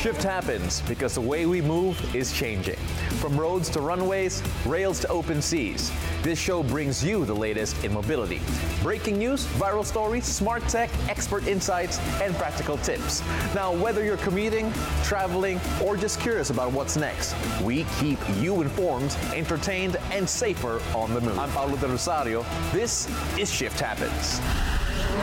Shift happens because the way we move is changing. From roads to runways, rails to open seas, this show brings you the latest in mobility. Breaking news, viral stories, smart tech, expert insights, and practical tips. Now, whether you're commuting, traveling, or just curious about what's next, we keep you informed, entertained, and safer on the move. I'm Paulo de Rosario. This is Shift Happens.